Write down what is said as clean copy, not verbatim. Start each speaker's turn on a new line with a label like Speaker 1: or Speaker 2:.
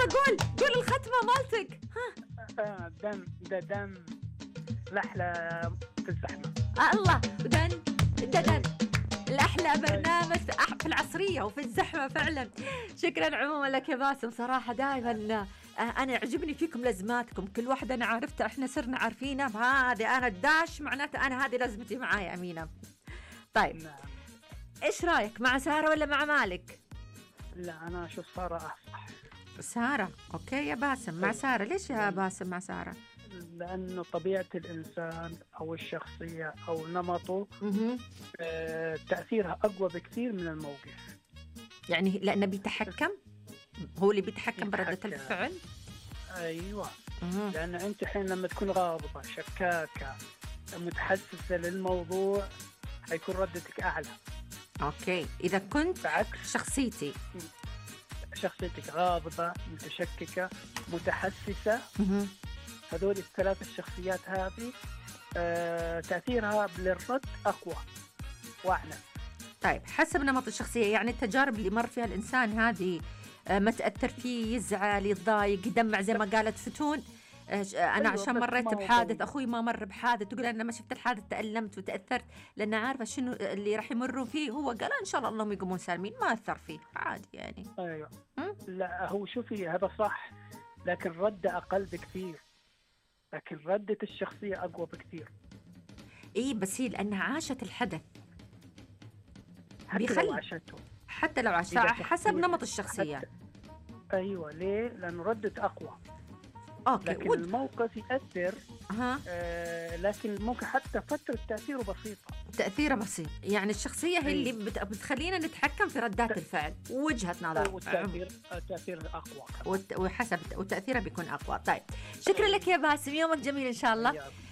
Speaker 1: قول الختمة مالتك.
Speaker 2: دن الأحلى في الزحمة.
Speaker 1: الله، دن الأحلى برنامج في العصرية وفي الزحمة فعلا. شكرا عموما لك يا باسم، صراحة دائما أنا يعجبني فيكم لازماتكم، كل واحدة أنا عرفتها، إحنا صرنا عارفينها، هذه أنا الداش معناته أنا هذه لازمتي معايا أمينة. طيب
Speaker 2: نعم.
Speaker 1: إيش رأيك مع سارة ولا مع مالك؟
Speaker 2: لا أنا أشوف سارة أصح.
Speaker 1: سارة أوكي يا باسم مع سارة. ليش يا باسم مع سارة؟
Speaker 2: لأنه طبيعة الإنسان أو الشخصية أو نمطه تأثيرها أقوى بكثير من الموقف.
Speaker 1: يعني لأنه بيتحكم، هو اللي بيتحكم بردة الفعل.
Speaker 2: أيوة. لأن أنت حين لما تكون غاضبة شكاكة متحسسة للموضوع هيكون ردتك أعلى.
Speaker 1: أوكي، إذا كنت
Speaker 2: بعكس شخصيتك غاضبة متشككة متحسسة، هذول الثلاث الشخصيات هذه تأثيرها للرد أقوى وأعلى.
Speaker 1: طيب حسب نمط الشخصية، يعني التجارب اللي مر فيها الإنسان هذه ما تأثر فيه، يزعل يتضايق يدمع زي ما قالت فتون. أنا عشان مريت بحادث، أخوي ما مر بحادث، تقول أنا ما شفت الحادث تألمت وتأثرت لأن عارفة شنو اللي راح يمروا فيه. هو قال إن شاء الله اللهم يقومون سالمين، ما أثر فيه عادي يعني.
Speaker 2: أيوة. لا هو شوفي هذا صح، لكن رد أقل بكثير، لكن ردة الشخصية أقوى بكثير.
Speaker 1: إيه بس هي لأنها عاشت الحدث، حتى لو عاشته حسب نمط الشخصية.
Speaker 2: أيوة. ليه؟ لأنه ردة أقوى.
Speaker 1: أوكي.
Speaker 2: لكن الموقف يأثر. لكن ممكن حتى فترة تأثيره بسيط. يعني الشخصية هي اللي بتخلينا نتحكم في ردات الفعل ووجهة نظر. والتأثير أقوى
Speaker 1: وحسب وتأثيره بيكون أقوى. طيب شكرا لك يا باسم، يومك جميل إن شاء الله.